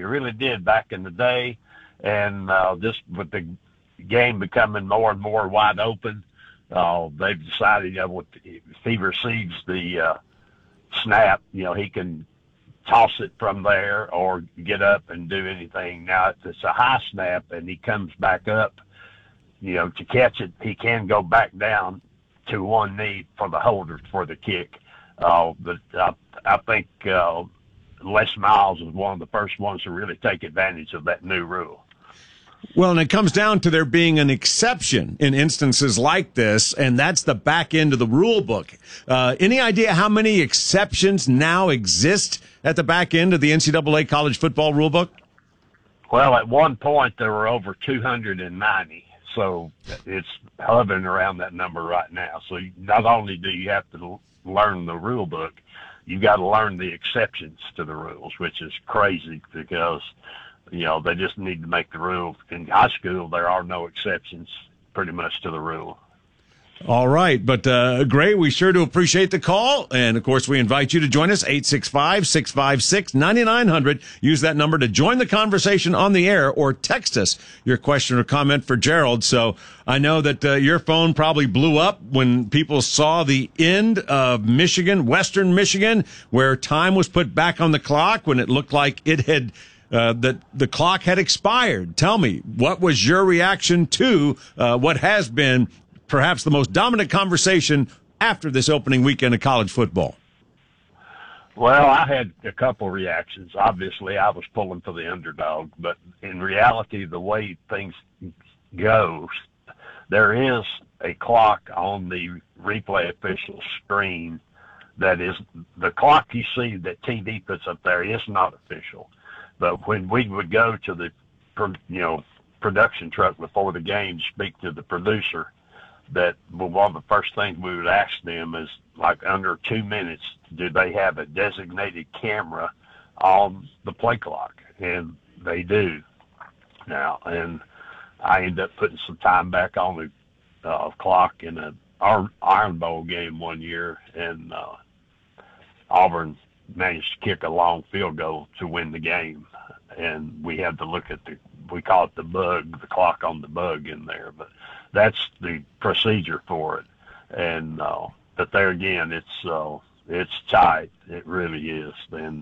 really did back in the day. And just with the game becoming more and more wide open, they've decided, if he receives the snap, he can toss it from there or get up and do anything. Now, if it's a high snap and he comes back up, to catch it, he can go back down to one knee for the holder for the kick. But I think Les Miles is one of the first ones to really take advantage of that new rule. Well, and it comes down to there being an exception in instances like this, and that's the back end of the rule book. Any idea how many exceptions now exist at the back end of the NCAA college football rule book? Well, at one point there were over 290, so it's hovering around that number right now. So not only do you have to learn the rule book, you got to learn the exceptions to the rules, which is crazy because they just need to make the rule. In high school, there are no exceptions pretty much to the rule. All right. But, Gray, we sure do appreciate the call. And, of course, we invite you to join us, 865-656-9900. Use that number to join the conversation on the air or text us your question or comment for Gerald. So I know that your phone probably blew up when people saw the end of Michigan, Western Michigan, where time was put back on the clock when it looked like it had that the clock had expired. Tell me, what was your reaction to what has been perhaps the most dominant conversation after this opening weekend of college football? Well, I had a couple reactions. Obviously, I was pulling for the underdog, but in reality, the way things go, there is a clock on the replay official screen that is the clock you see that TV puts up there is not official. But when we would go to the, production truck before the game, speak to the producer, that one of the first things we would ask them is, like, under 2 minutes, do they have a designated camera on the play clock? And they do now. And I ended up putting some time back on the clock in an Iron Bowl game one year, and Auburn managed to kick a long field goal to win the game. And we had to look at we call it the bug, the clock on the bug in there, but that's the procedure for it. And, but there again, it's tight. It really is. And,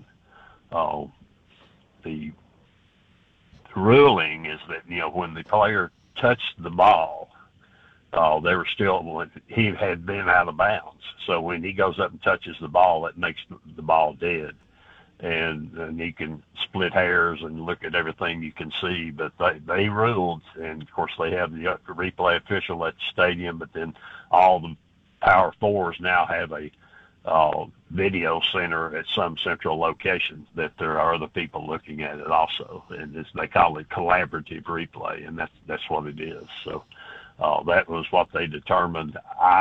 the ruling is that, when the player touched the ball, they were still, he had been out of bounds. So when he goes up and touches the ball, it makes the ball dead. And you can split hairs and look at everything you can see, but they ruled, and of course they have the replay official at the stadium, but then all the Power Fours now have a video center at some central location that there are other people looking at it also, and they call it collaborative replay, and that's what it is. So that was what they determined.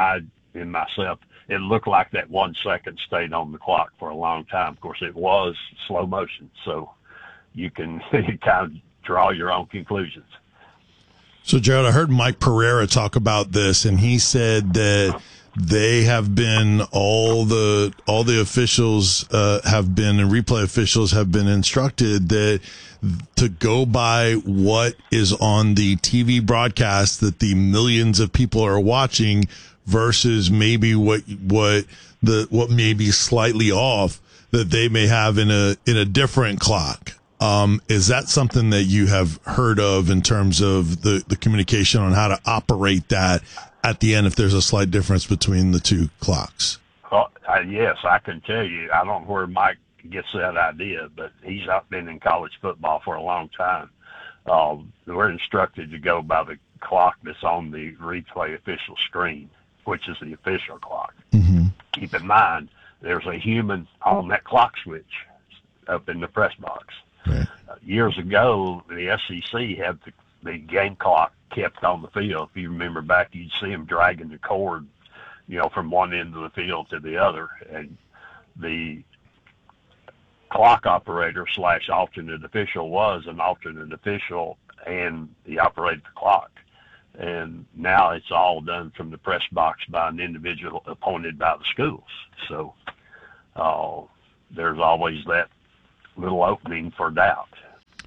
It looked like that 1 second stayed on the clock for a long time. Of course, it was slow motion, so you can kind of draw your own conclusions. So, Gerald, I heard Mike Pereira talk about this, and he said that they have been all the officials have been, and replay officials have been instructed that to go by what is on the TV broadcast that the millions of people are watching versus maybe what may be slightly off that they may have in a different clock. Is that something that you have heard of in terms of the communication on how to operate that at the end if there's a slight difference between the two clocks? Well, yes, I can tell you. I don't know where Mike gets that idea, but he's been in college football for a long time. We're instructed to go by the clock that's on the replay official screen, which is the official clock. Mm-hmm. Keep in mind, there's a human on that clock switch up in the press box. Right. Years ago, the SEC had the game clock kept on the field. If you remember back, you'd see them dragging the cord, from one end of the field to the other. And the clock operator / alternate official was an alternate official, and he operated the clock. And now it's all done from the press box by an individual appointed by the schools. So there's always that little opening for doubt.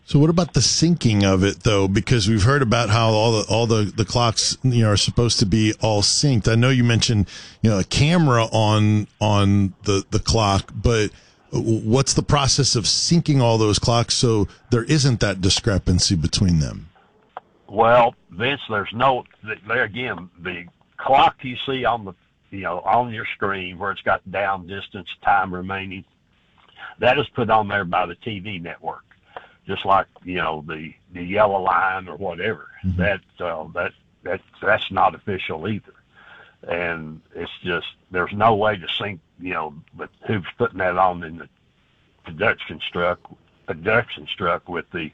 So what about the syncing of it though? Because we've heard about how all the clocks, are supposed to be all synced. I know you mentioned, a camera on the clock, but what's the process of syncing all those clocks so there isn't that discrepancy between them? Well, Vince, there's again, the clock you see on on your screen where it's got down distance, time remaining, that is put on there by the TV network. Just like, the yellow line or whatever. Mm-hmm. That's not official either. And it's just, there's no way to sync, but who's putting that on in the production truck with the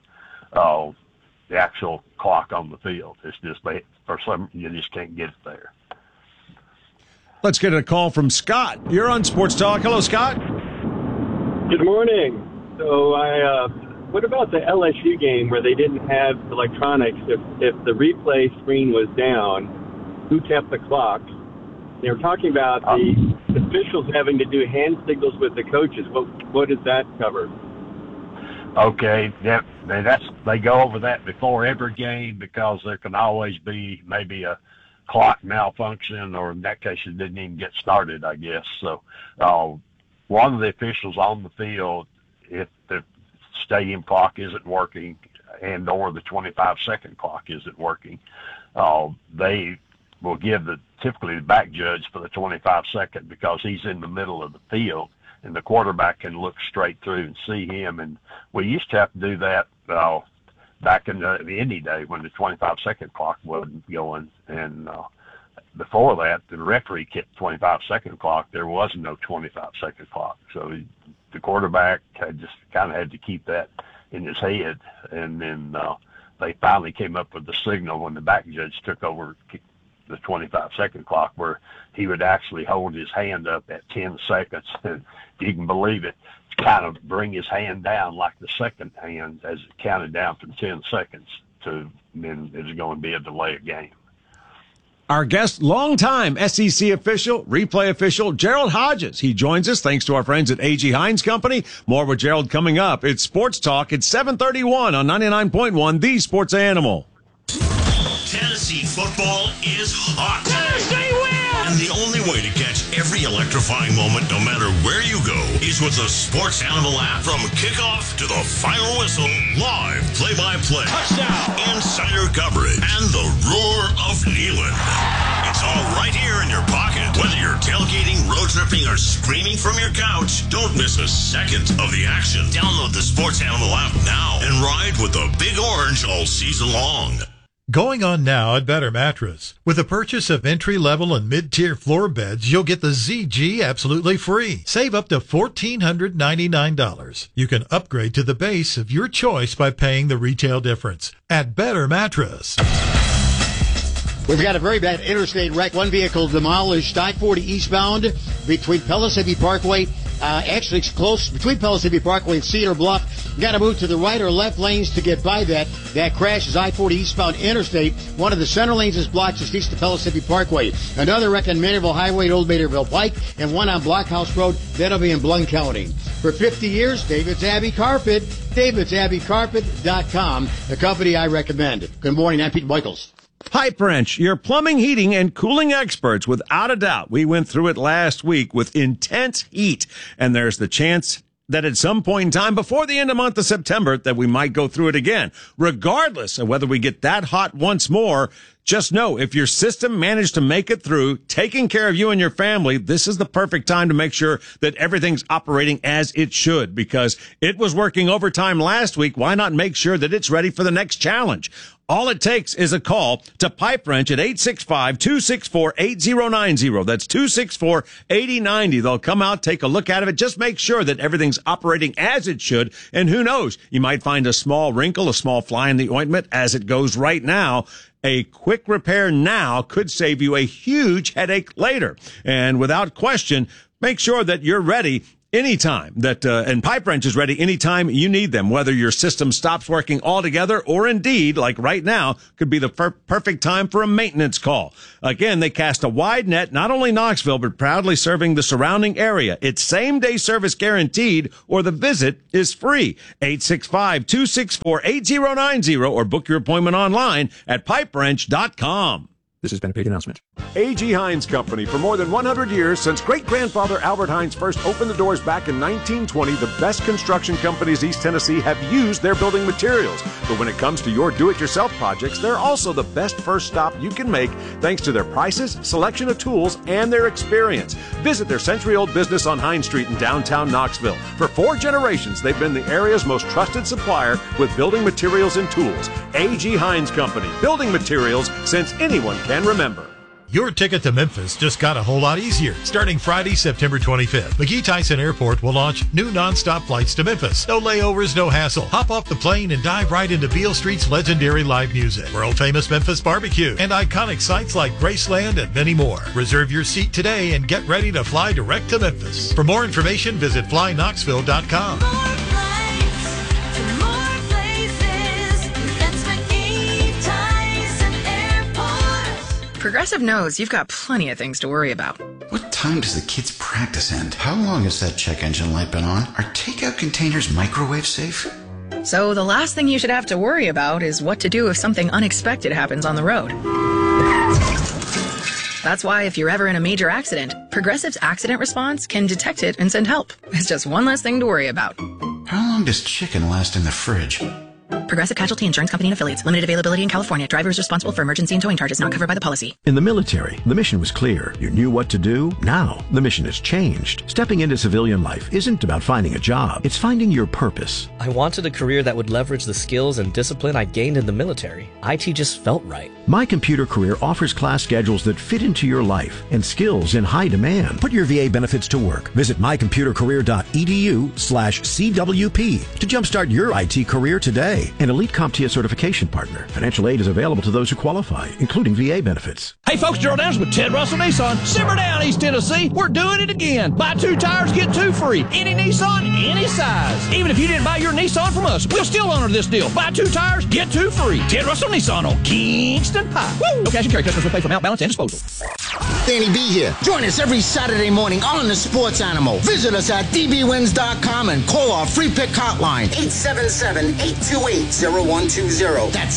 actual clock on the field. It's just, for some, you just can't get it there. Let's get a call from Scott. You're on Sports Talk. Hello, Scott. Good morning. So what about the LSU game where they didn't have electronics? If the replay screen was down, who kept the clock? They were talking about the officials having to do hand signals with the coaches. What does that cover? Okay, they go over that before every game because there can always be maybe a clock malfunction, or in that case it didn't even get started, I guess. So one of the officials on the field, if the stadium clock isn't working and or the 25-second clock isn't working, they will give typically the back judge for the 25-second because he's in the middle of the field and the quarterback can look straight through and see him. And we used to have to do that back in the Indy day when the 25-second clock wasn't going. And before that, the referee kept 25-second clock. There was no 25-second clock. So the quarterback had to keep that in his head. And then they finally came up with the signal when the back judge took over the 25-second clock, where he would actually hold his hand up at 10 seconds. And you can believe it, kind of bring his hand down like the second hand as it counted down from 10 seconds to then it's going to be a delay of game. Our guest, longtime SEC official, replay official, Gerald Hodges. He joins us thanks to our friends at A.G. Hines Company. More with Gerald coming up. It's Sports Talk. It's 7:31 on 99.1, The Sports Animal. Tennessee football is hot. Tennessee wins! And the only way to catch every electrifying moment, no matter where you go, is with the Sports Animal app. From kickoff to the final whistle, live play-by-play, touchdown, insider coverage, and the roar of Neyland. It's all right here in your pocket. Whether you're tailgating, road tripping, or screaming from your couch, don't miss a second of the action. Download the Sports Animal app now and ride with the Big Orange all season long. Going on now at Better Mattress. With the purchase of entry-level and mid-tier floor beds, you'll get the ZG absolutely free. Save up to $1,499. You can upgrade to the base of your choice by paying the retail difference at Better Mattress. We've got a very bad interstate wreck. One vehicle demolished I-40 eastbound between Pellissippi Parkway. Actually, it's close between Pellissippi Parkway and Cedar Bluff. Got to move to the right or left lanes to get by that. That crash is I-40 eastbound interstate. One of the center lanes is blocked just east of Pellissippi Parkway. Another wreck on Maynardville Highway at Old Maynardville Pike, and one on Blockhouse Road. That'll be in Blount County. For 50 years, David's Abbey Carpet. David'sAbbeyCarpet.com, the company I recommend. Good morning, I'm Pete Michaels. Pipe Wrench, your plumbing, heating, and cooling experts, without a doubt. We went through it last week with intense heat, and there's the chance that at some point in time before the end of the month of September that we might go through it again. Regardless of whether we get that hot once more, just know if your system managed to make it through, taking care of you and your family, this is the perfect time to make sure that everything's operating as it should, because it was working overtime last week. Why not make sure that it's ready for the next challenge? All it takes is a call to Pipe Wrench at 865-264-8090. That's 264-8090. They'll come out, take a look at it. Just make sure that everything's operating as it should. And who knows, you might find a small wrinkle, a small fly in the ointment as it goes right now. A quick repair now could save you a huge headache later. And without question, make sure that you're ready anytime and Pipe Wrench is ready anytime you need them, whether your system stops working altogether or indeed, like right now, could be the perfect time for a maintenance call. Again, they cast a wide net, not only Knoxville, but proudly serving the surrounding area. It's same-day service guaranteed, or the visit is free. 865-264-8090 or book your appointment online at pipewrench.com. This has been a paid announcement. A.G. Hines Company. For more than 100 years, since great-grandfather Albert Hines first opened the doors back in 1920, the best construction companies East Tennessee have used their building materials. But when it comes to your do-it-yourself projects, they're also the best first stop you can make thanks to their prices, selection of tools, and their experience. Visit their century-old business on Hines Street in downtown Knoxville. For 4 generations, they've been the area's most trusted supplier with building materials and tools. A.G. Hines Company. Building materials since anyone can remember. Your ticket to Memphis just got a whole lot easier. Starting Friday, September 25th, McGee Tyson Airport will launch new nonstop flights to Memphis. No layovers, no hassle. Hop off the plane and dive right into Beale Street's legendary live music, world-famous Memphis barbecue, and iconic sites like Graceland and many more. Reserve your seat today and get ready to fly direct to Memphis. For more information, visit flyknoxville.com. Progressive knows you've got plenty of things to worry about. What time does the kids' practice end? How long has that check engine light been on? Are takeout containers microwave safe? So the last thing you should have to worry about is what to do if something unexpected happens on the road. That's why if you're ever in a major accident, Progressive's accident response can detect it and send help. It's just one less thing to worry about. How long does chicken last in the fridge? Progressive Casualty Insurance Company and Affiliates. Limited availability in California. Driver is responsible for emergency and towing charges not covered by the policy. In the military, the mission was clear. You knew what to do. Now, the mission has changed. Stepping into civilian life isn't about finding a job. It's finding your purpose. I wanted a career that would leverage the skills and discipline I gained in the military. IT just felt right. My Computer Career offers class schedules that fit into your life and skills in high demand. Put your VA benefits to work. Visit mycomputercareer.edu/CWP to jumpstart your IT career today. An elite CompTIA certification partner. Financial aid is available to those who qualify, including VA benefits. Hey folks, Gerald Downs with Ted Russell Nissan. Simmer down, East Tennessee. We're doing it again. Buy 2 tires, get 2 free. Any Nissan, any size. Even if you didn't buy your Nissan from us, we'll still honor this deal. Buy 2 tires, get 2 free. Ted Russell Nissan on Kingston Pike. Woo! No cash and carry. Customers will pay for mount balance and disposal. Danny B here. Join us every Saturday morning on The Sports Animal. Visit us at dbwins.com and call our free pick hotline, 877-828-0120. That's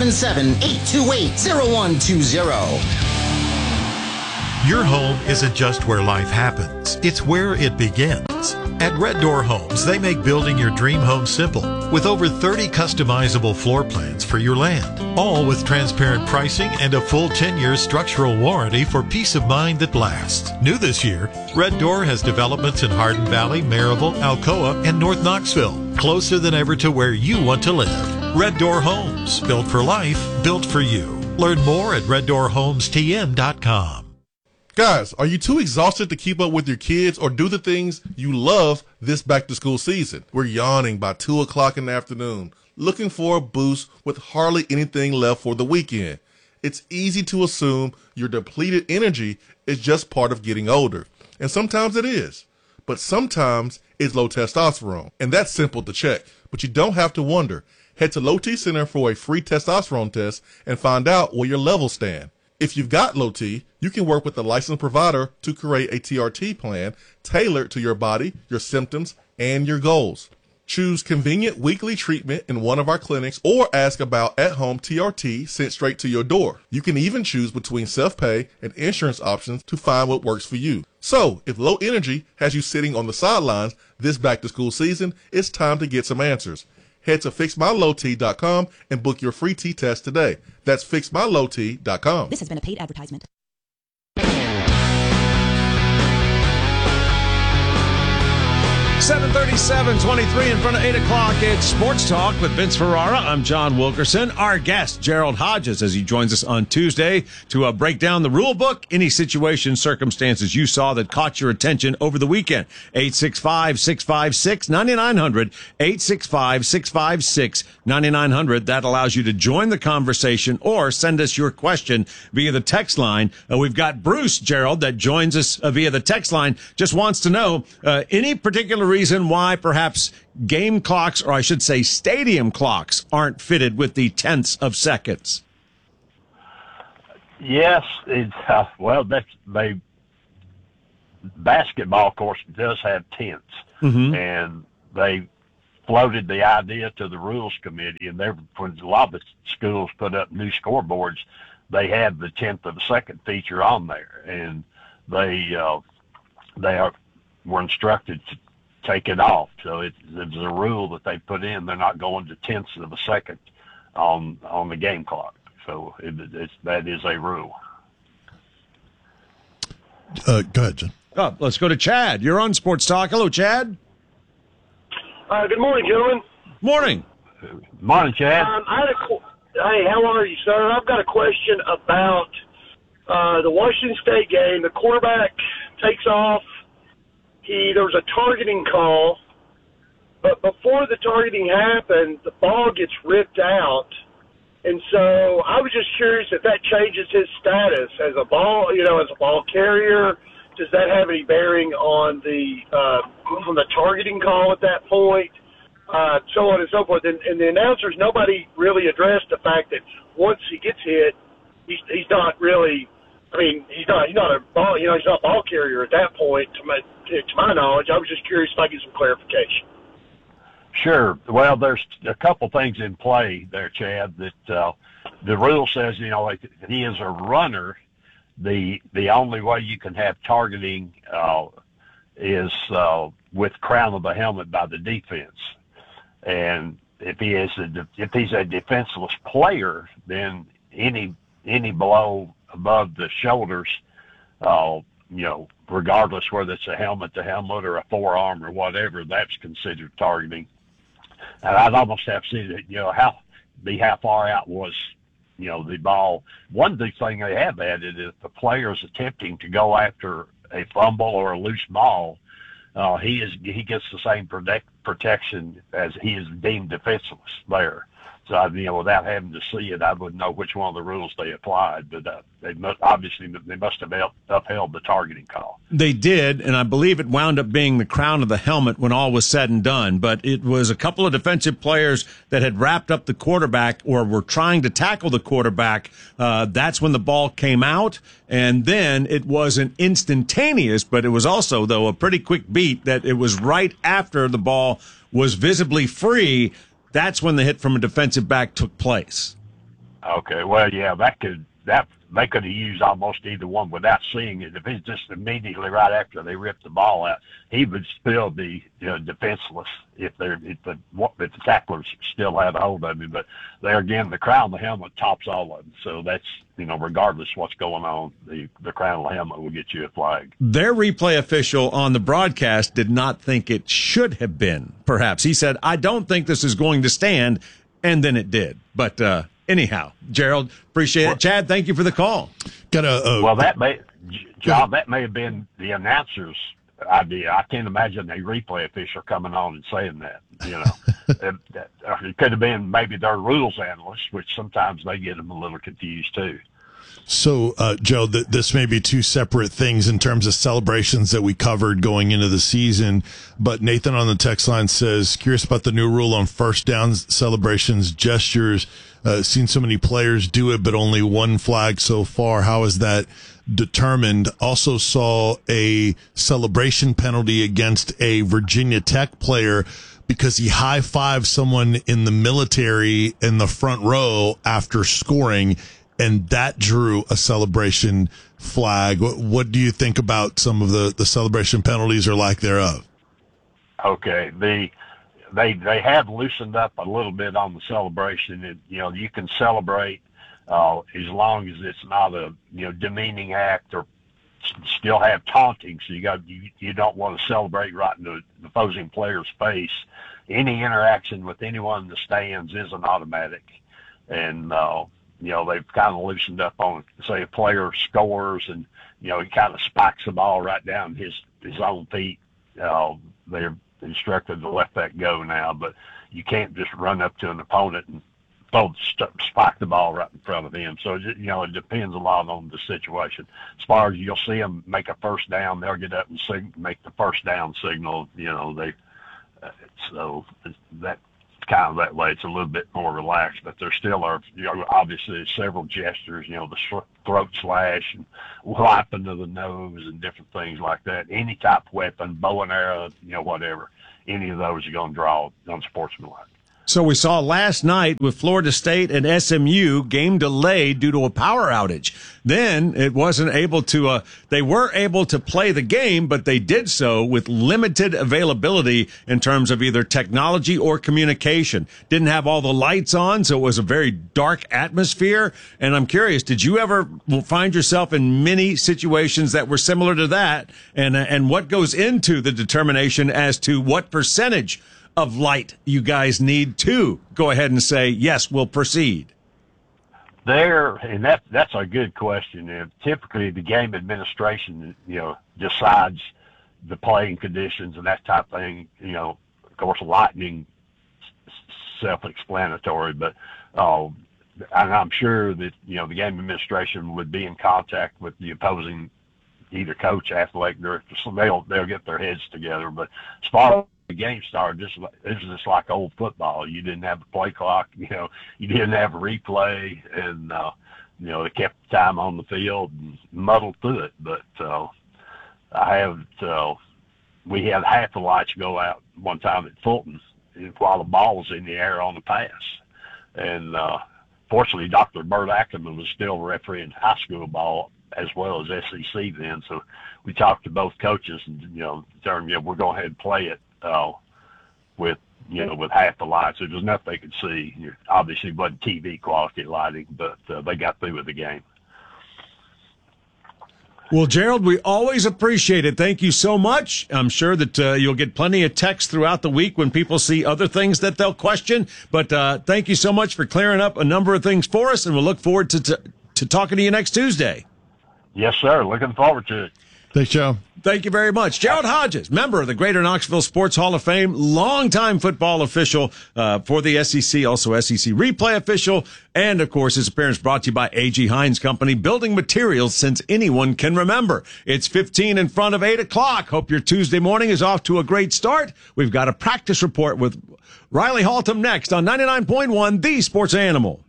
877-828-0120. Your home isn't just where life happens, it's where it begins. At Red Door Homes, they make building your dream home simple with over 30 customizable floor plans for your land, all with transparent pricing and a full 10-year structural warranty for peace of mind that lasts. New this year, Red Door has developments in Hardin Valley, Maryville, Alcoa, and North Knoxville, closer than ever to where you want to live. Red Door Homes, built for life, built for you. Learn more at reddoorhomestn.com. Guys, are you too exhausted to keep up with your kids or do the things you love this back-to-school season? We're yawning by 2 o'clock in the afternoon, looking for a boost with hardly anything left for the weekend. It's easy to assume your depleted energy is just part of getting older, and sometimes it is. But sometimes it's low testosterone, and that's simple to check. But you don't have to wonder. Head to Low T Center for a free testosterone test and find out where your levels stand. If you've got low T, you can work with a licensed provider to create a TRT plan tailored to your body, your symptoms, and your goals. Choose convenient weekly treatment in one of our clinics or ask about at-home TRT sent straight to your door. You can even choose between self-pay and insurance options to find what works for you. So, if low energy has you sitting on the sidelines this back-to-school season, it's time to get some answers. Head to FixMyLowT.com and book your free T test today. That's FixMyLowT.com. This has been a paid advertisement. 7:37:23 in front of 8 o'clock. It's Sports Talk with Vince Ferrara. I'm John Wilkerson. Our guest, Gerald Hodges, as he joins us on Tuesday to break down the rule book, any situation, circumstances you saw that caught your attention over the weekend. 865-656-9900, 865-656-9900. That allows you to join the conversation or send us your question via the text line. We've got Bruce, Gerald, that joins us via the text line, just wants to know any particular reason why perhaps game clocks, or I should say stadium clocks, aren't fitted with the tenths of seconds. Yes, basketball, of course, does have tenths, and they floated the idea to the rules committee, and when a lot of the schools put up new scoreboards, they have the tenth of a second feature on there, and they were instructed to take it off. So it's a rule that they put in. They're not going to tenths of a second on the game clock. So that is a rule. Go ahead, John. Oh, let's go to Chad. You're on Sports Talk. Hello, Chad. Good morning, gentlemen. Morning. Morning, Chad. Hey, how are you, sir? I've got a question about the Washington State game. The quarterback takes off. There was a targeting call, but before the targeting happened, the ball gets ripped out. And so I was just curious if that changes his status as a ball carrier. Does that have any bearing on the targeting call at that point? So on and so forth. And the announcers, nobody really addressed the fact that once he gets hit, he's not really. I mean, he's not a ball. He's not a ball carrier at that point. To my knowledge, I was just curious if I could get some clarification. Sure. Well, there's a couple things in play there, Chad. That the rule says, if he is a runner, the only way you can have targeting is with crown of the helmet by the defense. And if he's a defenseless player, then any blow above the shoulders, regardless whether it's a helmet to helmet or a forearm or whatever, that's considered targeting. And I'd almost have seen it, how far out was, the ball. One big thing they have added is if the player is attempting to go after a fumble or a loose ball, he gets the same protection as he is deemed defenseless there. So, without having to see it, I wouldn't know which one of the rules they applied, but they must have upheld the targeting call. They did, and I believe it wound up being the crown of the helmet when all was said and done, but it was a couple of defensive players that had wrapped up the quarterback or were trying to tackle the quarterback. That's when the ball came out, and then it wasn't instantaneous, but it was also, though, a pretty quick beat that it was right after the ball was visibly free. That's when the hit from a defensive back took place. Okay, well, yeah, they could have used almost either one without seeing it. If it's just immediately right after they ripped the ball out, he would still be defenseless if the tacklers still had a hold of him. But there again, the crown of the helmet tops all of them. So that's regardless what's going on, the crown of the helmet will get you a flag. Their replay official on the broadcast did not think it should have been. Perhaps he said, "I don't think this is going to stand," and then it did. But anyhow, Gerald, appreciate it. Chad, thank you for the call. That may have been the announcer's idea. I can't imagine a replay official coming on and saying that. It could have been maybe their rules analyst, which sometimes they get them a little confused too. So, Joe, this may be two separate things in terms of celebrations that we covered going into the season, but Nathan on the text line says, curious about the new rule on first down celebrations, gestures. Seen so many players do it, but only one flag so far. How is that determined? Also saw a celebration penalty against a Virginia Tech player because he high-fived someone in the military in the front row after scoring, and that drew a celebration flag. What do you think about some of the celebration penalties or lack thereof? Okay, they have loosened up a little bit on the celebration. You can celebrate as long as it's not a demeaning act or still have taunting, so you don't want to celebrate right in the opposing player's face. Any interaction with anyone in the stands isn't automatic, and they've kind of loosened up on, say, a player scores and he kind of spikes the ball right down his own feet. They're instructed to let that go now, but you can't just run up to an opponent and spike the ball right in front of him. So, it depends a lot on the situation. As far as you'll see them make a first down, they'll get up and make the first down signal. So that kind of that way, it's a little bit more relaxed, but there still are, obviously several gestures, the throat slash and wiping to the nose and different things like that. Any type of weapon, bow and arrow, whatever, any of those are going to draw unsportsmanlike. So we saw last night with Florida State and SMU, game delayed due to a power outage. Then it wasn't able to, they were able to play the game, but they did so with limited availability in terms of either technology or communication. Didn't have all the lights on, so it was a very dark atmosphere. And I'm curious, did you ever find yourself in many situations that were similar to that? And what goes into the determination as to what percentage of light you guys need to go ahead and say, yes, we'll proceed? And that's a good question. And typically the game administration, decides the playing conditions and that type of thing. Of course, lightning, self-explanatory, but and I'm sure that, the game administration would be in contact with the opposing either coach, athletic director, so they'll get their heads together. But as far as the game started, this is just like old football. You didn't have a play clock, you didn't have a replay, and they kept the time on the field and muddled through it. But we had half the lights go out one time at Fulton while the ball was in the air on the pass, and fortunately, Dr. Bert Ackerman was still refereeing high school ball as well as SEC then. So we talked to both coaches and determined, we're going ahead and play it with half the lights. There was enough they could see. Obviously, it wasn't TV quality lighting, but they got through with the game. Well, Gerald, we always appreciate it. Thank you so much. I'm sure that you'll get plenty of texts throughout the week when people see other things that they'll question. But thank you so much for clearing up a number of things for us, and we'll look forward to talking to you next Tuesday. Yes, sir. Looking forward to it. Thanks, Joe. Thank you very much. Gerald Hodges, member of the Greater Knoxville Sports Hall of Fame, longtime football official for the SEC, also SEC replay official, and, of course, his appearance brought to you by A.G. Hines Company, building materials since anyone can remember. It's 15 in front of 8 o'clock. Hope your Tuesday morning is off to a great start. We've got a practice report with Riley Haltom next on 99.1 The Sports Animal.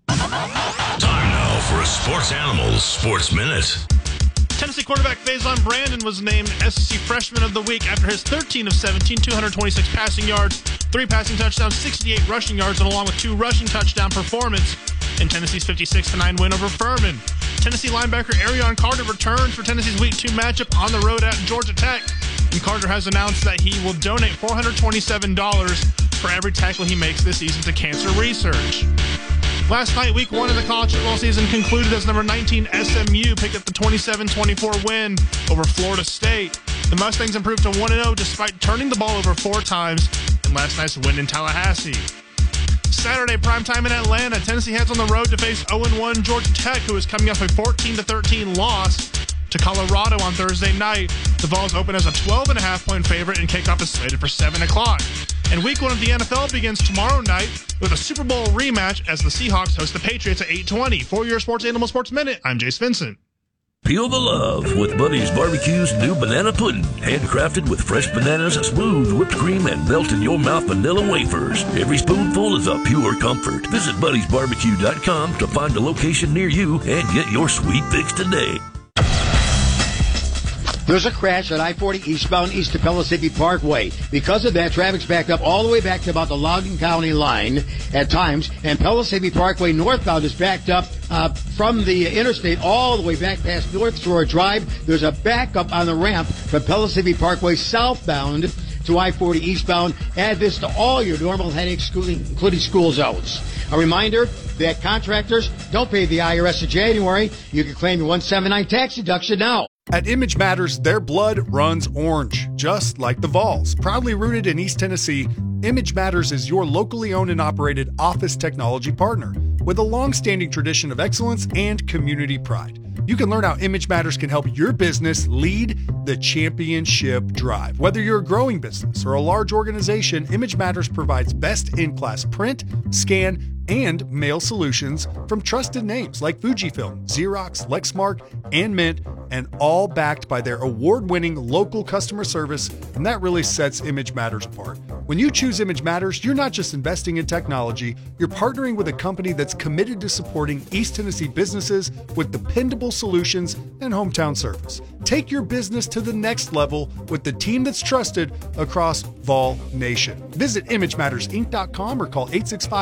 Time now for a Sports Animals Sports Minute. Tennessee quarterback Faison Brandon was named SEC Freshman of the Week after his 13 of 17, 226 passing yards, 3 passing touchdowns, 68 rushing yards, and along with 2 rushing touchdown performance in Tennessee's 56-9 win over Furman. Tennessee linebacker Arion Carter returns for Tennessee's Week 2 matchup on the road at Georgia Tech, and Carter has announced that he will donate $427 for every tackle he makes this season to cancer research. Last night, Week 1 of the college football season concluded as number 19 SMU picked up the 27-24 win over Florida State. The Mustangs improved to 1-0 despite turning the ball over 4 times in last night's win in Tallahassee. Saturday, primetime in Atlanta, Tennessee heads on the road to face 0-1 Georgia Tech, who is coming off a 14-13 loss to Colorado on Thursday night. The Vols open as a 12.5-point favorite, and kickoff is slated for 7 o'clock. And Week 1 of the NFL begins tomorrow night with a Super Bowl rematch as the Seahawks host the Patriots at 8:20. For your Sports Animal Sports Minute, I'm Jace Vincent. Feel the love with Buddy's Barbecue's new banana pudding. Handcrafted with fresh bananas, smooth whipped cream, and melt-in-your-mouth vanilla wafers. Every spoonful is a pure comfort. Visit Buddy'sBarbecue.com to find a location near you and get your sweet fix today. There's a crash at I-40 eastbound east of Pellissippi Parkway. Because of that, traffic's backed up all the way back to about the Loudoun County line at times, and Pellissippi Parkway northbound is backed up from the interstate all the way back past North Shore Drive. There's a backup on the ramp from Pellissippi Parkway southbound to I-40 eastbound. Add this to all your normal headaches, including school zones. A reminder that contractors don't pay the IRS in January. You can claim your 179 tax deduction now. At Image Matters, their blood runs orange, just like the Vols. Proudly rooted in East Tennessee, Image Matters is your locally owned and operated office technology partner with a long-standing tradition of excellence and community pride. You can learn how Image Matters can help your business lead the championship drive. Whether you're a growing business or a large organization, Image Matters provides best-in-class print, scan, and mail solutions from trusted names like Fujifilm, Xerox, Lexmark, and Mint, and all backed by their award-winning local customer service, and that really sets Image Matters apart. When you choose Image Matters, you're not just investing in technology, you're partnering with a company that's committed to supporting East Tennessee businesses with dependable solutions and hometown service. Take your business to the next level with the team that's trusted across Vol Nation. Visit ImageMattersInc.com or call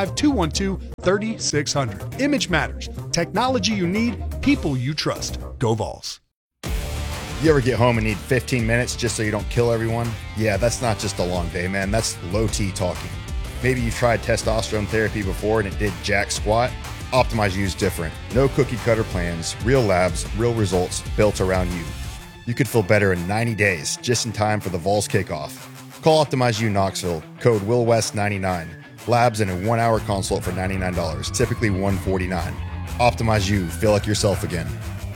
865-212-3600. Image Matters. Technology you need, people you trust. Go Vols. You ever get home and need 15 minutes just so you don't kill everyone? Yeah, that's not just a long day, man. That's low T talking. Maybe you've tried testosterone therapy before and it did jack squat. Optimize U is different. No cookie cutter plans, real labs, real results built around you. You could feel better in 90 days, just in time for the Vols kickoff. Call Optimize U Knoxville, code WillWest99. Labs and a 1-hour consult for $99, typically $149. Optimize U, feel like yourself again.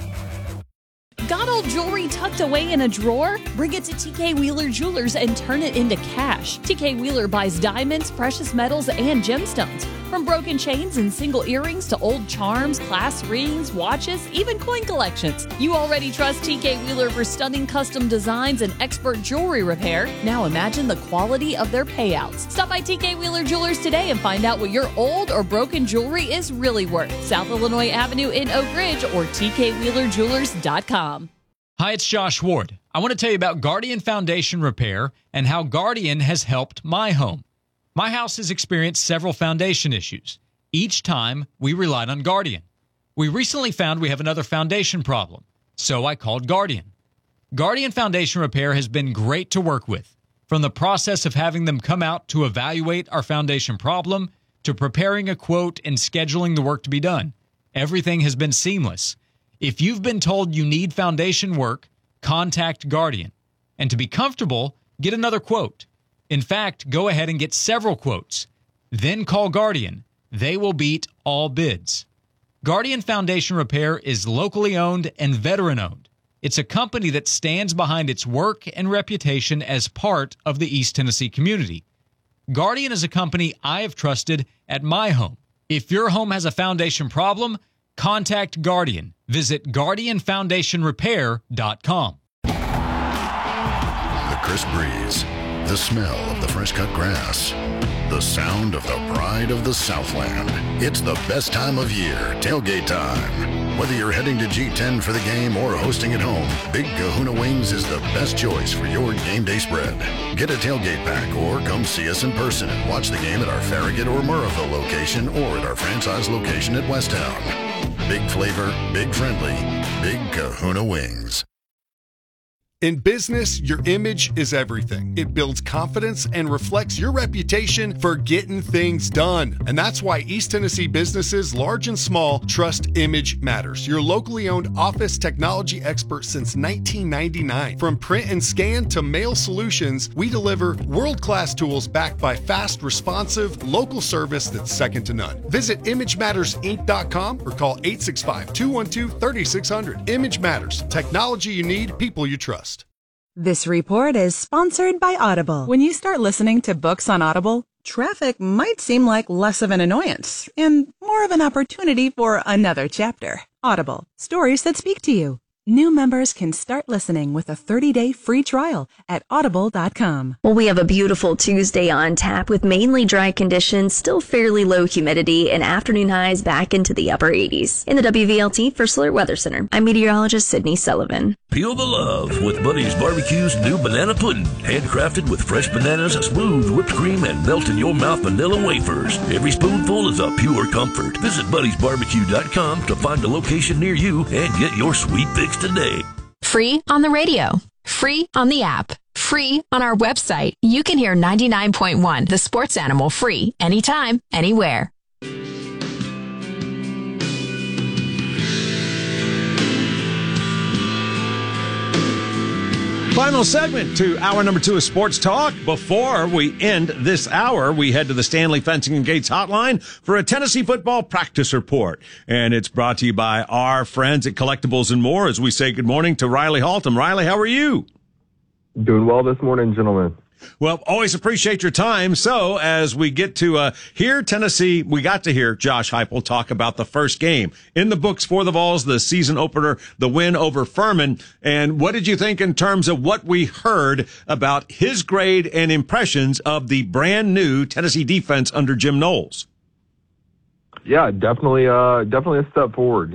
Got old jewelry tucked away in a drawer? Bring it to TK Wheeler Jewelers and turn it into cash. TK Wheeler buys diamonds, precious metals, and gemstones. From broken chains and single earrings to old charms, class rings, watches, even coin collections. You already trust TK Wheeler for stunning custom designs and expert jewelry repair. Now imagine the quality of their payouts. Stop by TK Wheeler Jewelers today and find out what your old or broken jewelry is really worth. South Illinois Avenue in Oak Ridge or TKWheelerJewelers.com. Hi, it's Josh Ward. I want to tell you about Guardian Foundation Repair and how Guardian has helped my home. My house has experienced several foundation issues. Each time, we relied on Guardian. We recently found we have another foundation problem, so I called Guardian. Guardian Foundation Repair has been great to work with. From the process of having them come out to evaluate our foundation problem, to preparing a quote and scheduling the work to be done, everything has been seamless. If you've been told you need foundation work, contact Guardian. And to be comfortable, get another quote. In fact, go ahead and get several quotes. Then call Guardian. They will beat all bids. Guardian Foundation Repair is locally owned and veteran-owned. It's a company that stands behind its work and reputation as part of the East Tennessee community. Guardian is a company I have trusted at my home. If your home has a foundation problem, contact Guardian. Visit GuardianFoundationRepair.com. The crisp breeze, the smell of the fresh cut grass, the sound of the pride of the Southland. It's the best time of year, tailgate time. Whether you're heading to G10 for the game or hosting at home, Big Kahuna Wings is the best choice for your game day spread. Get a tailgate pack or come see us in person and watch the game at our Farragut or Murrayville location or at our franchise location at Westtown. Big flavor, big friendly, Big Kahuna Wings. In business, your image is everything. It builds confidence and reflects your reputation for getting things done. And that's why East Tennessee businesses, large and small, trust Image Matters, your locally owned office technology expert since 1999. From print and scan to mail solutions, we deliver world-class tools backed by fast, responsive, local service that's second to none. Visit ImageMattersInc.com or call 865-212-3600. Image Matters. Technology you need, people you trust. This report is sponsored by Audible. When you start listening to books on Audible, traffic might seem like less of an annoyance and more of an opportunity for another chapter. Audible, stories that speak to you. New members can start listening with a 30-day free trial at audible.com. Well, we have a beautiful Tuesday on tap with mainly dry conditions, still fairly low humidity, and afternoon highs back into the upper 80s. In the WVLT First Alert Weather Center, I'm meteorologist Sydney Sullivan. Peel the love with Buddy's Barbecue's new banana pudding. Handcrafted with fresh bananas, smooth whipped cream, and melt-in-your-mouth vanilla wafers. Every spoonful is a pure comfort. Visit Buddy'sBarbecue.com to find a location near you and get your sweet fix today. Free on the radio. Free on the app. Free on our website. You can hear 99.1 The Sports Animal free anytime, anywhere. Final segment to hour number 2 of Sports Talk. Before we end this hour, we head to the Stanley Fencing and Gates hotline for a Tennessee football practice report. And it's brought to you by our friends at Collectibles and More as we say good morning to Riley Haltom. Riley, how are you? Doing well this morning, gentlemen. Well, always appreciate your time. So as we get to hear Tennessee, we got to hear Josh Heupel talk about the first game in the books for the Vols, the season opener, the win over Furman. And what did you think in terms of what we heard about his grade and impressions of the brand new Tennessee defense under Jim Knowles? Yeah, definitely a step forward.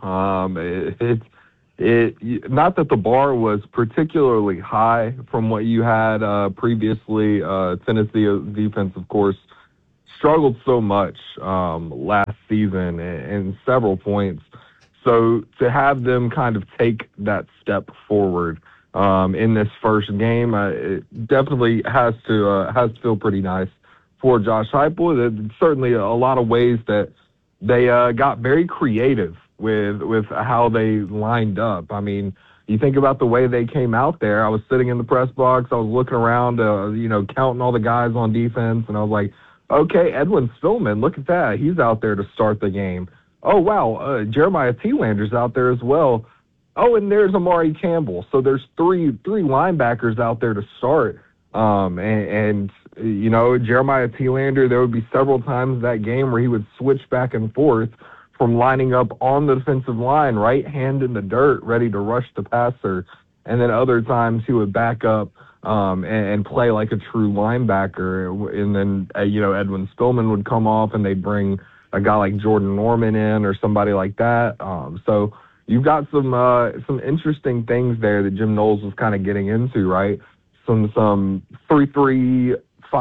Not that the bar was particularly high from what you had previously. Tennessee defense, of course, struggled so much last season in several points. So to have them kind of take that step forward in this first game, it definitely has to feel pretty nice for Josh Heupel. There's certainly a lot of ways that they got very creative with how they lined up. I mean, you think about the way they came out there. I was sitting in the press box. I was looking around, counting all the guys on defense, and I was like, okay, Edwin Spillman, look at that. He's out there to start the game. Oh, wow, Jeremiah Thielander's out there as well. Oh, and there's Amari Campbell. So there's three linebackers out there to start. And Jeremiah Thielander, there would be several times that game where he would switch back and forth from lining up on the defensive line, right hand in the dirt, ready to rush the passer. And then other times he would back up and play like a true linebacker. And then, Edwin Spillman would come off and they'd bring a guy like Jordan Norman in or somebody like that. So you've got some interesting things there that Jim Knowles was kind of getting into, right? Some 3-3-5,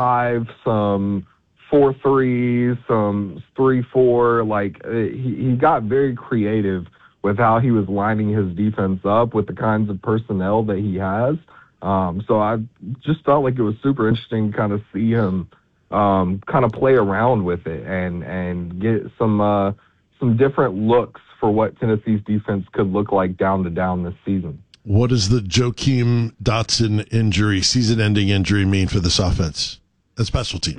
some 4-3, some 3-4. Like he got very creative with how he was lining his defense up with the kinds of personnel that he has. So I just felt like it was super interesting to kind of see him kind of play around with it and get some different looks for what Tennessee's defense could look like down this season. What does the Joakim Dotson injury, season-ending injury, mean for this offense and special teams?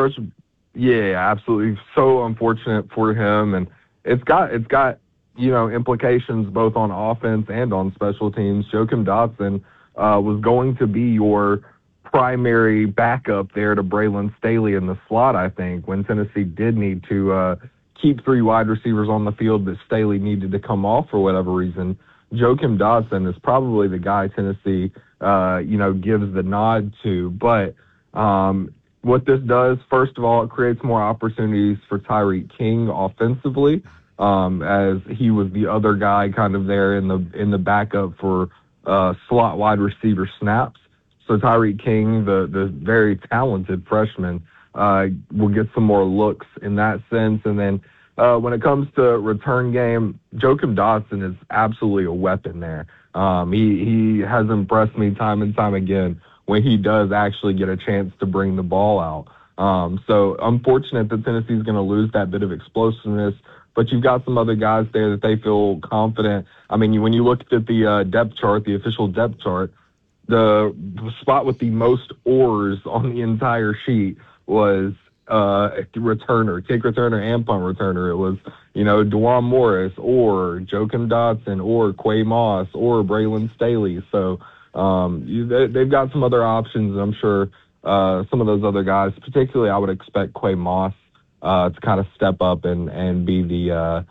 Yeah, absolutely. So unfortunate for him, and it's got implications both on offense and on special teams. Joakim Dotson was going to be your primary backup there to Braylon Staley in the slot, I think, when Tennessee did need to keep 3 wide receivers on the field, but Staley needed to come off for whatever reason. Joakim Dotson is probably the guy Tennessee, gives the nod to. But what this does, first of all, it creates more opportunities for Tyreek King offensively, as he was the other guy kind of there in the backup for slot wide receiver snaps. So Tyreek King, the very talented freshman, will get some more looks in that sense. And then when it comes to return game, Joakim Dotson is absolutely a weapon there. He has impressed me time and time again when he does actually get a chance to bring the ball out. So unfortunate that Tennessee's going to lose that bit of explosiveness, but you've got some other guys there that they feel confident. I mean, when you looked at the depth chart, the official depth chart, the spot with the most oars on the entire sheet was kick returner and punt returner. It was, DeJuan Morris or Joakim Dotson or Quay Moss or Braylon Staley. So they've got some other options, and I'm sure some of those other guys, particularly I would expect Quay Moss to kind of step up and be the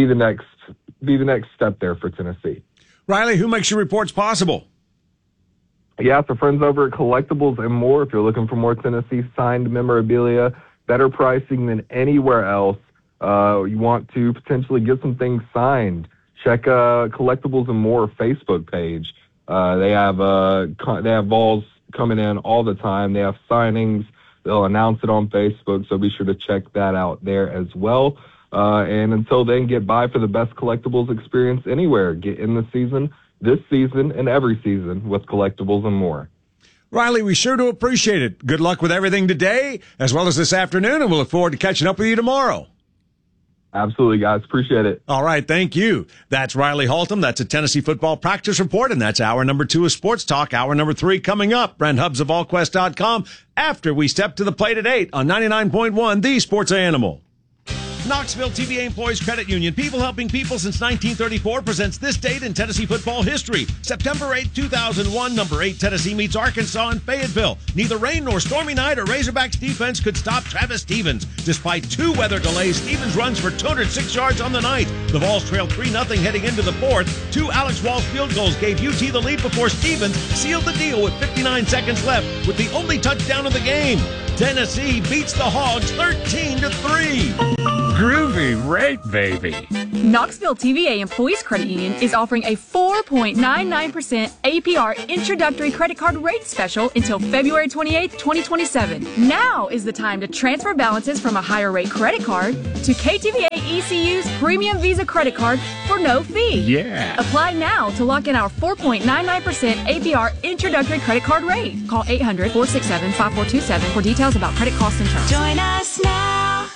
next step there for Tennessee. Riley, who makes your reports possible? Yeah, it's the friends over at Collectibles and More. If you're looking for more Tennessee signed memorabilia, better pricing than anywhere else, you want to potentially get some things signed, check Collectibles and More Facebook page. They have Vols coming in all the time. They have signings. They'll announce it on Facebook, so be sure to check that out there as well. And until then, get by for the best collectibles experience anywhere. Get in the season, this season, and every season with Collectibles and More. Riley, we sure do appreciate it. Good luck with everything today, as well as this afternoon, and we'll look forward to catching up with you tomorrow. Absolutely, guys. Appreciate it. All right. Thank you. That's Riley Haltom. That's a Tennessee football practice report. And that's hour number 2 of Sports Talk. Hour number 3 coming up. Brent Hubbs of AllQuest.com after we step to the plate at 8 on 99.1, the Sports Animal. Knoxville TVA Employees Credit Union, people helping people since 1934, presents this date in Tennessee football history. September 8, 2001, number 8 Tennessee meets Arkansas in Fayetteville. Neither rain nor stormy night or Razorbacks defense could stop Travis Stevens. Despite 2 weather delays, Stevens runs for 206 yards on the night. The Vols trailed 3-0 heading into the 4th. 2 Alex Walsh field goals gave UT the lead before Stevens sealed the deal with 59 seconds left with the only touchdown of the game. Tennessee beats the Hogs 13-3. Groovy rate, baby. Knoxville TVA Employees Credit Union is offering a 4.99% APR introductory credit card rate special until February 28, 2027. Now is the time to transfer balances from a higher rate credit card to KTVA ECU's Premium Visa credit card for no fee. Yeah. Apply now to lock in our 4.99% APR introductory credit card rate. Call 800-467-5427 for details about credit costs and terms. Join us now.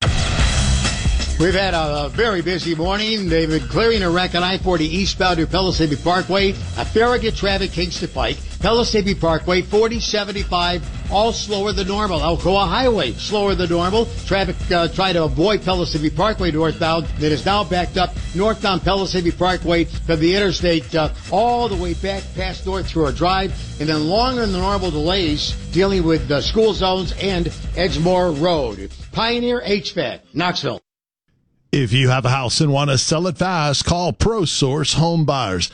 We've had a very busy morning. They've been clearing a wreck on I-40 eastbound to Pellissippi Parkway, a Farragut traffic Kingston Pike, Pellissippi Parkway, 4075, all slower than normal. Alcoa Highway, slower than normal. Traffic trying to avoid Pellissippi Parkway northbound that is now backed up northbound Pellissippi Parkway from the interstate all the way back past North Shore Drive, and then longer than normal delays dealing with school zones and Edgemore Road. Pioneer HVAC, Knoxville. If you have a house and want to sell it fast, call ProSource Home Buyers.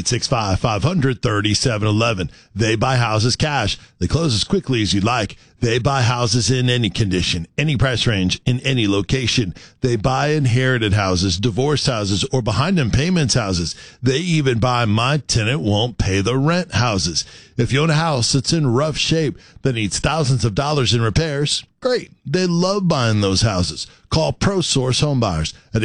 865-500-3711. They buy houses cash. They close as quickly as you like. They buy houses in any condition, any price range, in any location. They buy inherited houses, divorced houses, or behind in payments houses. They even buy my tenant won't pay the rent houses. If you own a house that's in rough shape that needs thousands of dollars in repairs, great. They love buying those houses. Call ProSource Home Buyers at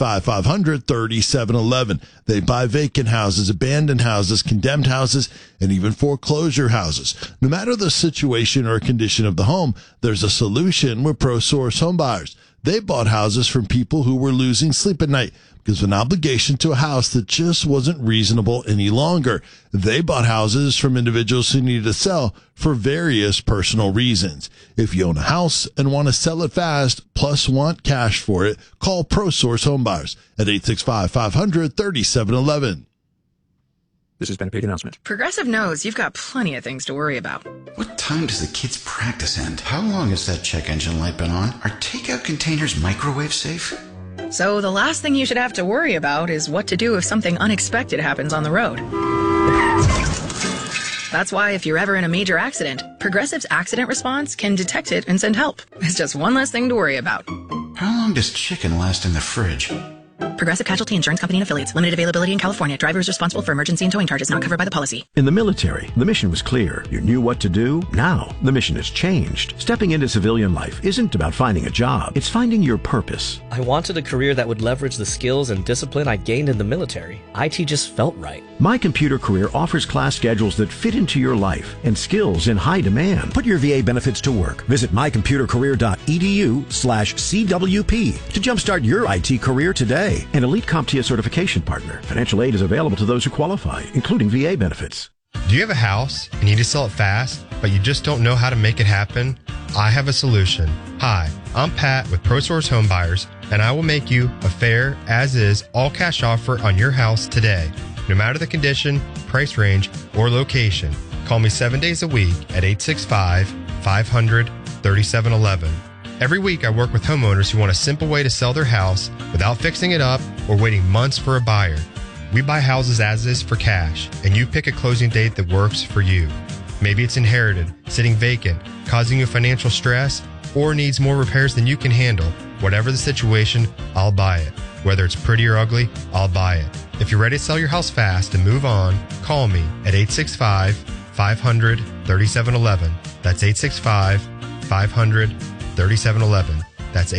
865-500-3711. They buy vacant houses, abandoned houses, condemned houses, and even foreclosure houses. No matter the situation or condition of the home, there's a solution with ProSource Home Buyers. They bought houses from people who were losing sleep at night because of an obligation to a house that just wasn't reasonable any longer. They bought houses from individuals who needed to sell for various personal reasons. If you own a house and want to sell it fast, plus want cash for it, call ProSource Home Buyers at 865-500-3711. This has been a paid announcement. Progressive knows you've got plenty of things to worry about. What time does the kids' practice end? How long has that check engine light been on? Are takeout containers microwave safe? So the last thing you should have to worry about is what to do if something unexpected happens on the road. That's why if you're ever in a major accident, Progressive's accident response can detect it and send help. It's just one less thing to worry about. How long does chicken last in the fridge? Progressive Casualty Insurance Company and Affiliates. Limited availability in California. Driver is responsible for emergency and towing charges not covered by the policy. In the military, the mission was clear. You knew what to do. Now, the mission has changed. Stepping into civilian life isn't about finding a job. It's finding your purpose. I wanted a career that would leverage the skills and discipline I gained in the military. IT just felt right. My Computer Career offers class schedules that fit into your life and skills in high demand. Put your VA benefits to work. Visit mycomputercareer.edu/CWP to jumpstart your IT career today. An elite CompTIA certification partner. Financial aid is available to those who qualify, including VA benefits. Do you have a house and you need to sell it fast, but you just don't know how to make it happen? I have a solution. Hi, I'm Pat with ProSource Home Buyers, and I will make you a fair, as-is, all-cash offer on your house today. No matter the condition, price range, or location, call me 7 days a week at 865-500-3711. Every week I work with homeowners who want a simple way to sell their house without fixing it up or waiting months for a buyer. We buy houses as is for cash, and you pick a closing date that works for you. Maybe it's inherited, sitting vacant, causing you financial stress, or needs more repairs than you can handle. Whatever the situation, I'll buy it. Whether it's pretty or ugly, I'll buy it. If you're ready to sell your house fast and move on, call me at 865-500-3711. That's 865-500-3711. That's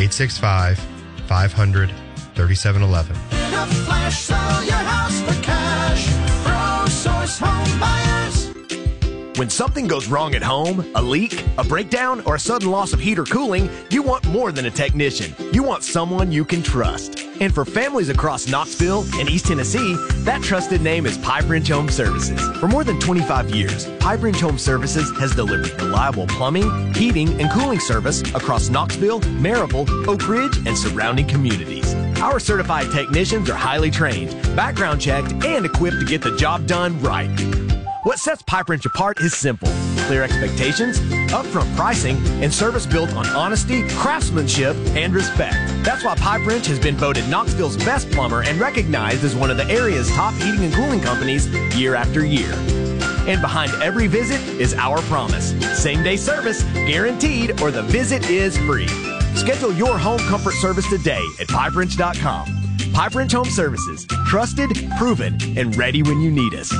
865-500-3711. In a flash, sell your house for cash. ProSource Home Buyers. When something goes wrong at home, a leak, a breakdown, or a sudden loss of heat or cooling, you want more than a technician. You want someone you can trust. And for families across Knoxville and East Tennessee, that trusted name is Pipe Wrench Home Services. For more than 25 years, Pipe Wrench Home Services has delivered reliable plumbing, heating, and cooling service across Knoxville, Maryville, Oak Ridge, and surrounding communities. Our certified technicians are highly trained, background checked, and equipped to get the job done right. What sets Pipe Wrench apart is simple: clear expectations, upfront pricing, and service built on honesty, craftsmanship, and respect. That's why Pipe Wrench has been voted Knoxville's best plumber and recognized as one of the area's top heating and cooling companies year after year. And behind every visit is our promise: same-day service, guaranteed, or the visit is free. Schedule your home comfort service today at PipeWrench.com. Pipe Wrench Home Services, trusted, proven, and ready when you need us.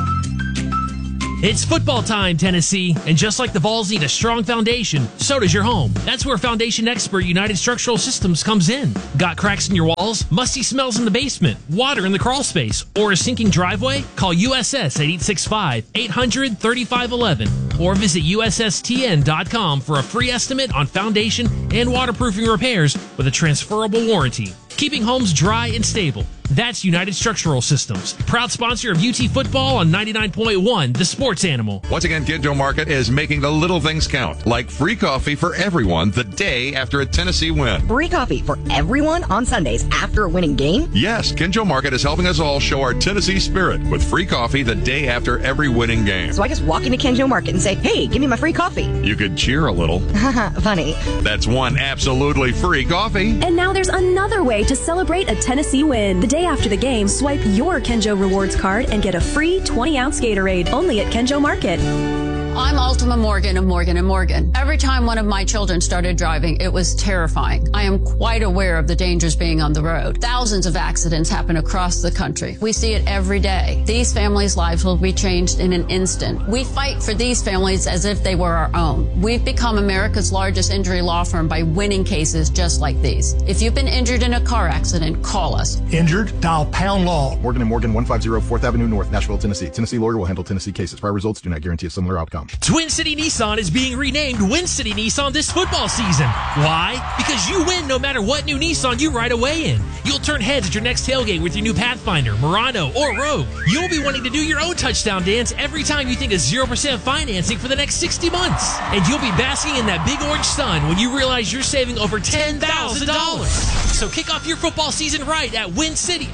It's football time, Tennessee, and just like the Vols need a strong foundation, so does your home. That's where foundation expert United Structural Systems comes in. Got cracks in your walls, musty smells in the basement, water in the crawl space, or a sinking driveway? Call USS at 865-800-3511 or visit USSTN.com for a free estimate on foundation and waterproofing repairs with a transferable warranty. Keeping homes dry and stable. That's United Structural Systems, proud sponsor of UT football on 99.1, The Sports Animal. Once again, Kinjo Market is making the little things count, like free coffee for everyone the day after a Tennessee win. Free coffee for everyone on Sundays after a winning game? Yes, Kinjo Market is helping us all show our Tennessee spirit with free coffee the day after every winning game. So I just walk into Kinjo Market and say, hey, give me my free coffee. You could cheer a little. Funny. That's one absolutely free coffee. And now there's another way to celebrate a Tennessee win. The day after the game, swipe your Kenjo Rewards card and get a free 20-ounce Gatorade only at Kenjo Market. I'm Ultima Morgan of Morgan & Morgan. Every time one of my children started driving, it was terrifying. I am quite aware of the dangers being on the road. Thousands of accidents happen across the country. We see it every day. These families' lives will be changed in an instant. We fight for these families as if they were our own. We've become America's largest injury law firm by winning cases just like these. If you've been injured in a car accident, call us. Injured? Dial pound law. Morgan & Morgan, 150 4th Avenue North, Nashville, Tennessee. Tennessee lawyer will handle Tennessee cases. Prior results do not guarantee a similar outcome. Twin City Nissan is being renamed Win City Nissan this football season. Why? Because you win no matter what new Nissan you ride away in. You'll turn heads at your next tailgate with your new Pathfinder, Murano, or Rogue. You'll be wanting to do your own touchdown dance every time you think of 0% financing for the next 60 months. And you'll be basking in that big orange sun when you realize you're saving over $10,000. So kick off your football season right at Twin City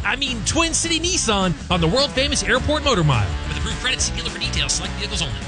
Nissan on the world-famous Airport Motor Mile. With approved credit, see dealer for details, select vehicles only.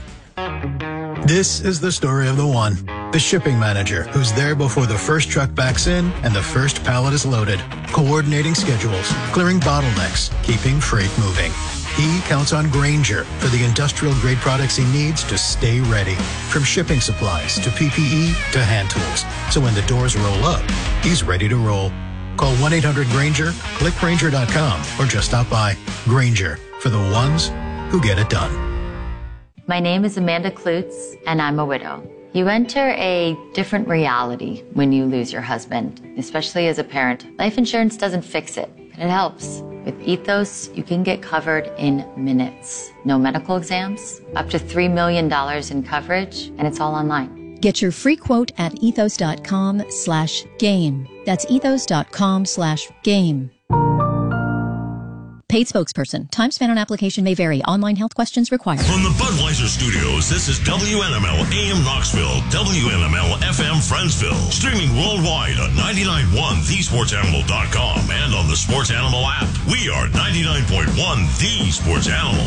This is the story of the one, the shipping manager, who's there before the first truck backs in and the first pallet is loaded, coordinating schedules, clearing bottlenecks, keeping freight moving. He counts on Grainger for the industrial-grade products he needs to stay ready, from shipping supplies to PPE to hand tools. So when the doors roll up, he's ready to roll. Call 1-800-GRAINGER, click Grainger.com, or just stop by. Grainger, for the ones who get it done. My name is Amanda Klutz, and I'm a widow. You enter a different reality when you lose your husband, especially as a parent. Life insurance doesn't fix it, but it helps. With Ethos, you can get covered in minutes. No medical exams, up to $3 million in coverage, and it's all online. Get your free quote at ethos.com/game. That's ethos.com/game. Paid spokesperson. Time spent on application may vary. Online health questions required. From the Budweiser Studios, this is WNML AM Knoxville, WNML FM Friendsville. Streaming worldwide on 99.1 thesportsanimal.com and on the Sports Animal app. We are 99.1 The Sports Animal.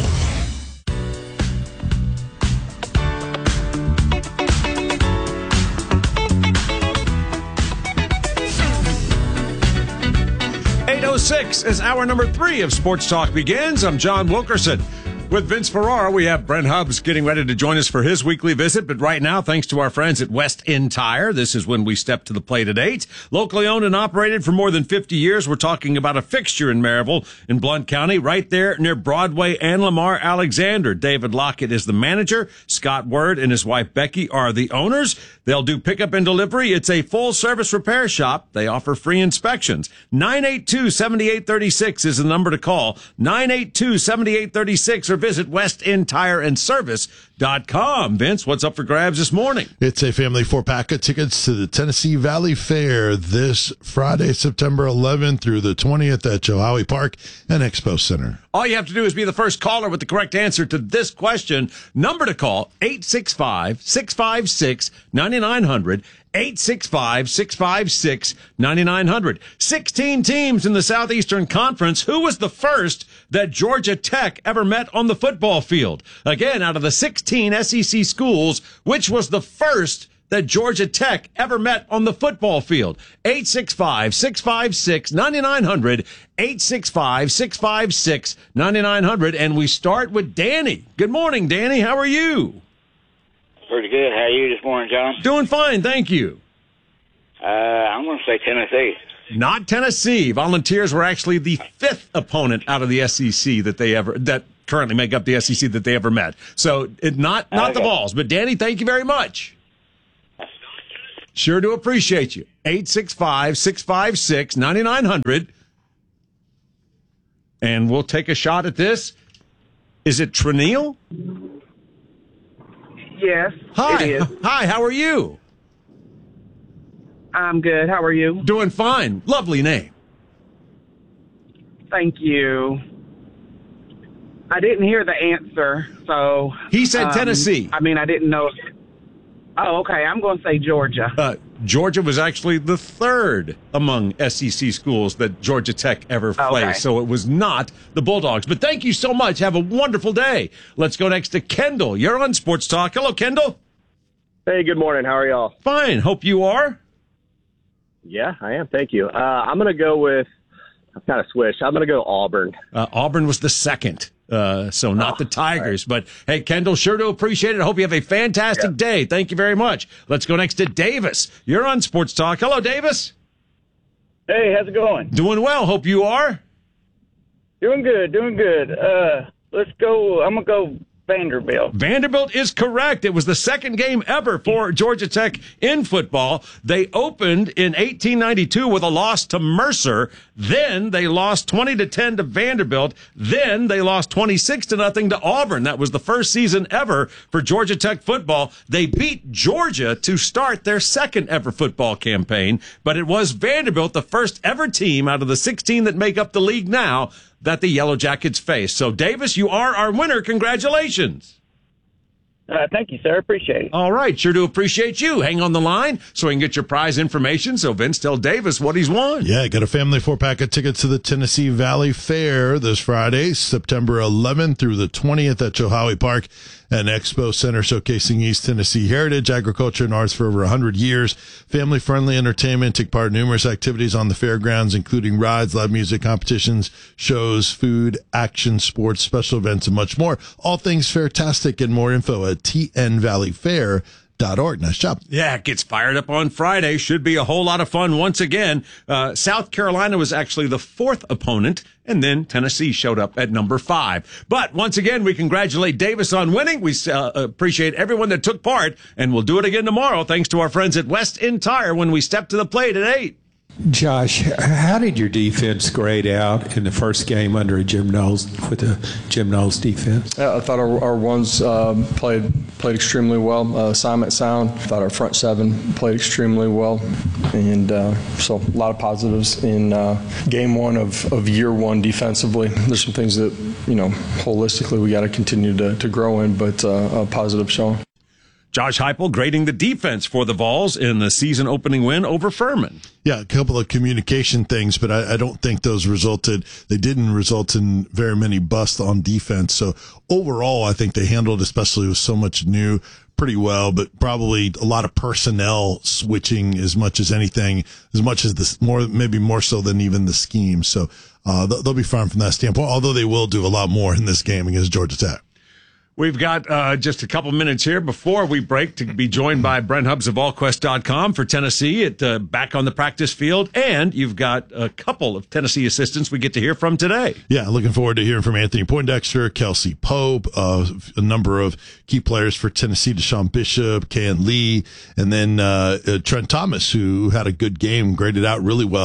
As hour number 3 of Sports Talk begins, I'm John Wilkerson. With Vince Ferrara, we have Brent Hubbs getting ready to join us for his weekly visit. But right now, thanks to our friends at West End Tire, this is when we step to the plate at 8. Locally owned and operated for more than 50 years, we're talking about a fixture in Maryville in Blount County, right there near Broadway and Lamar Alexander. David Lockett is the manager. Scott Word and his wife Becky are the owners. They'll do pickup and delivery. It's a full-service repair shop. They offer free inspections. 982-7836 is the number to call. 982-7836 or visit westendtireandservice.com. sportsanimalwrap.com. Vince, what's up for grabs this morning? It's a family 4-pack of tickets to the Tennessee Valley Fair this Friday, September 11th through the 20th at Johowie Park and Expo Center. All you have to do is be the first caller with the correct answer to this question. Number to call, 865-656-9900. 865-656-9900. 16 teams in the Southeastern Conference. Who was the first that Georgia Tech ever met on the football field? Again, out of the 16 SEC schools, which was the first that Georgia Tech ever met on the football field? 865-656-9900. 865-656-9900. And we start with Danny. Good morning, Danny. How are you? Pretty good. How are you this morning, John? Doing fine, thank you. I'm going to say Tennessee. Not Tennessee. Volunteers were actually the fifth opponent out of the SEC that currently make up the SEC that they ever met. So not the Vols. But Danny, thank you very much. Sure do appreciate you. 865-656-9900. And we'll take a shot at this. Is it Trinneal? Yes, Hi. it is. Hi, how are you? I'm good. How are you? Doing fine. Lovely name. Thank you. I didn't hear the answer, so... He said Tennessee. I didn't know... Oh, okay. I'm going to say Georgia. Georgia was actually the third among SEC schools that Georgia Tech ever placed, so it was not the Bulldogs. But thank you so much. Have a wonderful day. Let's go next to Kendall. You're on Sports Talk. Hello, Kendall. Hey, good morning. How are y'all? Fine. Hope you are. Yeah, I am. Thank you. I'm going to go with... I've kind of switched. I'm going to go Auburn. Auburn was the second. So not the Tigers. Right. But, hey, Kendall, sure do appreciate it. I hope you have a fantastic day. Thank you very much. Let's go next to Davis. You're on Sports Talk. Hello, Davis. Hey, how's it going? Doing well. Hope you are. Doing good. Let's go. I'm going to go Vanderbilt. Vanderbilt is correct. It was the second game ever for Georgia Tech in football. They opened in 1892 with a loss to Mercer. Then they lost 20-10 to Vanderbilt. Then they lost 26-0 to Auburn. That was the first season ever for Georgia Tech football. They beat Georgia to start their second ever football campaign, but it was Vanderbilt, the first ever team out of the 16 that make up the league now, that the Yellow Jackets face. So, Davis, you are our winner. Congratulations. Thank you, sir. Appreciate it. All right. Sure do appreciate you. Hang on the line so we can get your prize information. So, Vince, tell Davis what he's won. Yeah, got a family 4-pack of tickets to the Tennessee Valley Fair this Friday, September 11th through the 20th at Johowie Park and Expo Center, showcasing East Tennessee heritage, agriculture, and arts for over 100 years. Family-friendly entertainment. Take part in numerous activities on the fairgrounds, including rides, live music, competitions, shows, food, action, sports, special events, and much more. All things Fairtastic, and more info at tnvalleyfair.org. Nice job. Yeah, it gets fired up on Friday. Should be a whole lot of fun once again. South Carolina was actually the fourth opponent, and then Tennessee showed up at number 5. But once again, we congratulate Davis on winning. We appreciate everyone that took part, and we'll do it again tomorrow thanks to our friends at West End Tire when we step to the plate at 8. Josh, how did your defense grade out in the first game under Jim Knowles with the Jim Knowles defense? Yeah, I thought our ones played extremely well. Assignment sound. I thought our front seven played extremely well, and so a lot of positives in game one of year one defensively. There's some things that holistically we got to continue to grow in, but a positive showing. Josh Heupel grading the defense for the Vols in the season opening win over Furman. Yeah, a couple of communication things, but I don't think those they didn't result in very many busts on defense. So overall, I think they handled, especially with so much new, pretty well, but probably a lot of personnel switching as much as anything, as much as maybe more so than even the scheme. So they'll be fine from that standpoint, although they will do a lot more in this game against Georgia Tech. We've got just a couple minutes here before we break to be joined by Brent Hubbs of AllQuest.com for Tennessee at back on the practice field. And you've got a couple of Tennessee assistants we get to hear from today. Yeah, looking forward to hearing from Anthony Poindexter, Kelsey Pope, a number of key players for Tennessee, Deshaun Bishop, Ken Lee, and then Trent Thomas, who had a good game, graded out really well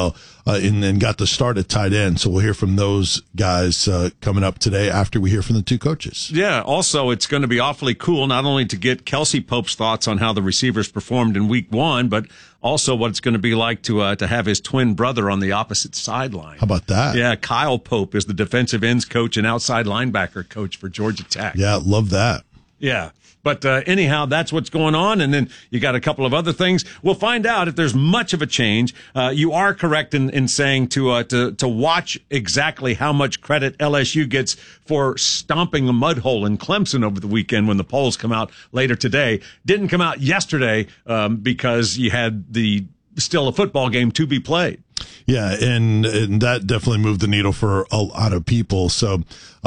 and then got the start at tight end. So we'll hear from those guys coming up today after we hear from the two coaches. Yeah, also it's going to be awfully cool not only to get Kelsey Pope's thoughts on how the receivers performed in week 1, but also what it's going to be like to have his twin brother on the opposite sideline. How about that? Yeah, Kyle Pope is the defensive ends coach and outside linebacker coach for Georgia Tech. Yeah, love that. Yeah. But anyhow, that's what's going on. And then you got a couple of other things. We'll find out if there's much of a change. You are correct in saying to watch exactly how much credit LSU gets for stomping a mud hole in Clemson over the weekend when the polls come out later today. Didn't come out yesterday because you had still a football game to be played. Yeah, and that definitely moved the needle for a lot of people. So,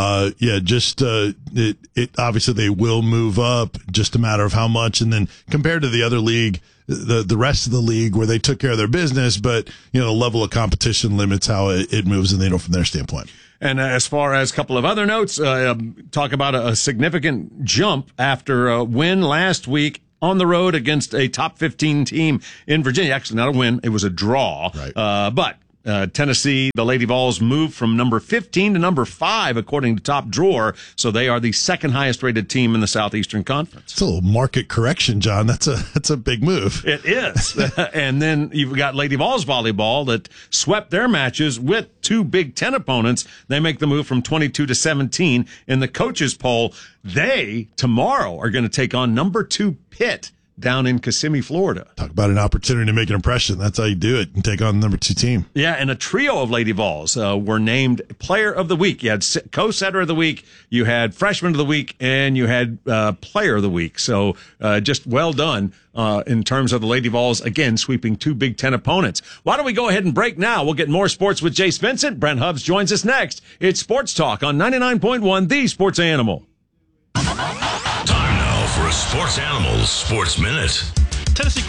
it obviously they will move up, just a matter of how much. And then compared to the other league, the rest of the league where they took care of their business, but the level of competition limits how it moves the needle from their standpoint. And as far as a couple of other notes, talk about a significant jump after a win last week on the road against a top 15 team in Virginia. Actually, not a win. It was a draw. Right. But Tennessee, the Lady Vols, moved from number 15 to number 5, according to Top Drawer. So they are the second highest rated team in the Southeastern Conference. It's a little market correction, John. That's a big move. It is. And then you've got Lady Vols volleyball that swept their matches with 2 Big Ten opponents. They make the move from 22 to 17 in the coaches poll. They tomorrow are going to take on number 2 Pitt down in Kissimmee, Florida. Talk about an opportunity to make an impression. That's how you do it and take on the number 2 team. Yeah, and a trio of Lady Vols were named Player of the Week. You had Co-Setter of the Week, you had Freshman of the Week, and you had Player of the Week. So just well done in terms of the Lady Vols, again, sweeping 2 Big Ten opponents. Why don't we go ahead and break now? We'll get more sports with Jace Vincent. Brent Hubbs joins us next. It's Sports Talk on 99.1, The Sports Animal. Time now for a Sports Animals Sports Minute. Tennessee